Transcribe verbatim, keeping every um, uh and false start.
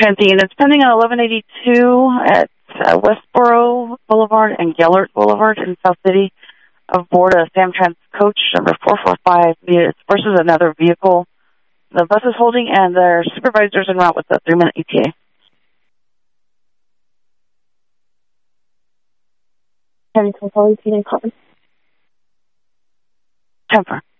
transit units pending on eleven eighty-two at uh, Westboro Boulevard and Gellert Boulevard in South City aboard a Samtrans coach number four four five versus another vehicle. The bus is holding and their supervisors en route with a three-minute E T A. Can you call Tina Cotton? Temper.